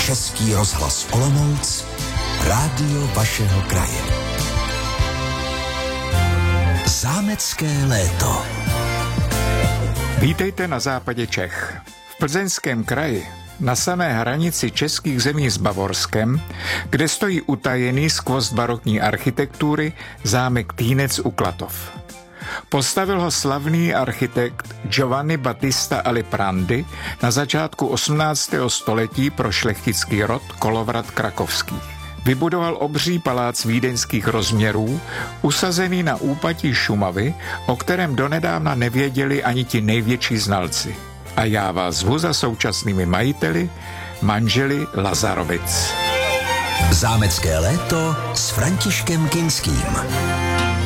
Český rozhlas Olomouc, rádio vašeho kraje. Zámecké léto. Vítejte na západě Čech. V Plzeňském kraji, na samé hranici českých zemí s Bavorskem, kde stojí utajený skvost barokní architektury zámek Týnec u Klatov. Postavil ho slavný architekt Giovanni Battista Aliprandi na začátku 18. století pro šlechtický rod Kolovrat krakovských. Vybudoval obří palác vídeňských rozměrů, usazený na úpatí Šumavy, o kterém donedávna nevěděli ani ti největší znalci. A já vás zvu za současnými majiteli, manželi Lazarovic. Zámecké léto s Františkem Kinským.